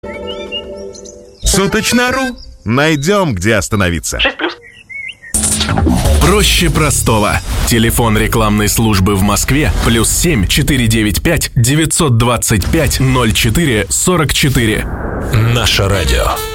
Суточно.ру. Найдем, где остановиться. 6+. Проще простого. Телефон рекламной службы в Москве +7 495 925 04 44. Наше радио.